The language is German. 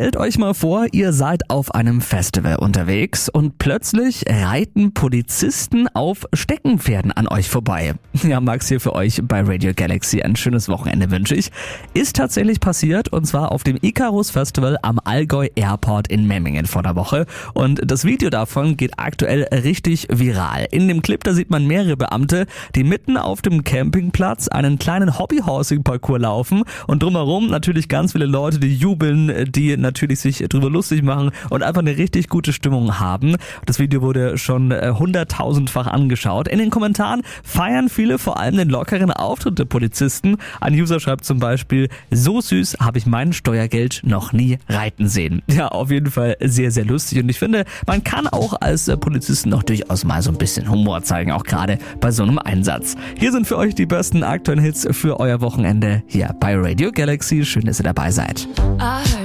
Stellt euch mal vor, ihr seid auf einem Festival unterwegs und plötzlich reiten Polizisten auf Steckenpferden an euch vorbei. Ja, Max hier für euch bei Radio Galaxy. Ein schönes Wochenende wünsche ich. Ist tatsächlich passiert, und zwar auf dem Icarus Festival am Allgäu Airport in Memmingen vor der Woche. Und das Video davon geht aktuell richtig viral. In dem Clip, da sieht man mehrere Beamte, die mitten auf dem Campingplatz einen kleinen Hobbyhorsing-Parcours laufen und drumherum natürlich ganz viele Leute, die jubeln, die natürlich sich drüber lustig machen und einfach eine richtig gute Stimmung haben. Das Video wurde schon 100.000-fach angeschaut. In den Kommentaren feiern viele vor allem den lockeren Auftritt der Polizisten. Ein User schreibt zum Beispiel: So süß habe ich mein Steuergeld noch nie reiten sehen. Ja, auf jeden Fall sehr, sehr lustig, und ich finde, man kann auch als Polizisten noch durchaus mal so ein bisschen Humor zeigen, auch gerade bei so einem Einsatz. Hier sind für euch die besten aktuellen Hits für euer Wochenende hier bei Radio Galaxy. Schön, dass ihr dabei seid.